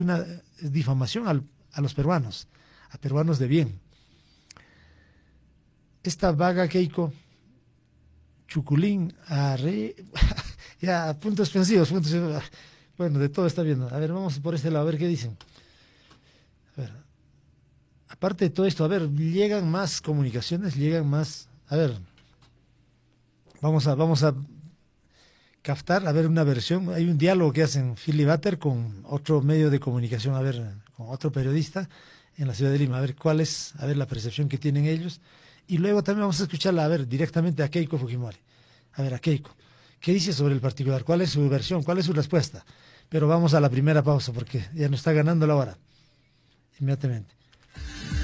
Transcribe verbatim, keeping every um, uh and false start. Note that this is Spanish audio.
una difamación al, a los peruanos, a peruanos de bien. Esta vaga Keiko, Chuculín, arre, ya, puntos suspensivos, puntos, bueno, de todo está viendo. A ver, vamos por este lado, a ver qué dicen. A ver, aparte de todo esto, a ver, llegan más comunicaciones, llegan más, a ver, vamos a, vamos a captar, a ver, una versión, hay un diálogo que hacen Philly Butter con otro medio de comunicación, a ver, con otro periodista en la ciudad de Lima, a ver cuál es, a ver, la percepción que tienen ellos, y luego también vamos a escucharla, a ver, directamente a Keiko Fujimori, a ver, a Keiko, ¿qué dice sobre el particular? ¿Cuál es su versión? ¿Cuál es su respuesta? Pero vamos a la primera pausa, porque ya nos está ganando la hora, inmediatamente.